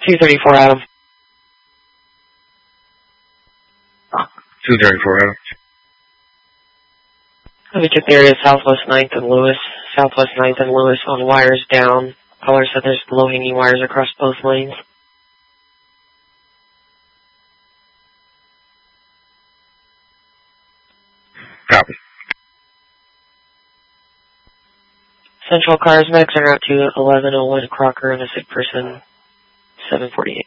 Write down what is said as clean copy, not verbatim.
234 Adam. 234 Adam. Let me get the area Southwest 9th and Lewis. Southwest 9th and Lewis on wires down. Caller said there's low-hanging wires across both lanes. Copy. Central cars, medics are out to 1101 Crocker and a sick person, 748.